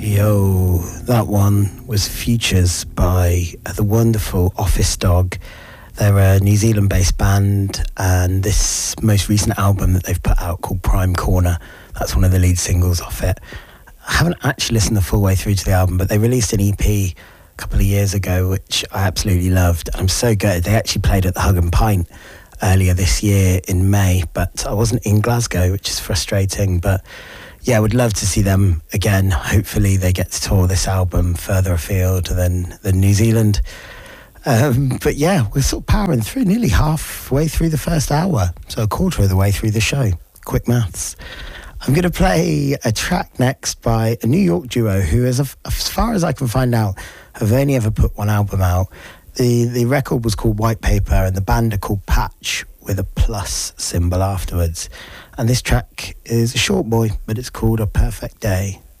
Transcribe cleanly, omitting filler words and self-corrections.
Yo, that one was Futures by the wonderful Office Dog. They're a New Zealand-based band, and this most recent album that they've put out called Prime Corner, that's one of the lead singles off it. I haven't actually listened the full way through to the album, but they released an EP a couple of years ago, which I absolutely loved. I'm so good. They actually played at the Hug and Pint earlier this year in May, but I wasn't in Glasgow, which is frustrating, but yeah, I would love to see them again. Hopefully they get to tour this album further afield than New Zealand. But yeah, we're sort of powering through, nearly halfway through the first hour, so a quarter of the way through the show. Quick maths. I'm going to play a track next by a New York duo who, as far as I can find out, have only ever put one album out. The record was called White Paper, and the band are called Patch, with a plus symbol afterwards. And this track is a short boy, but it's called A Perfect Day.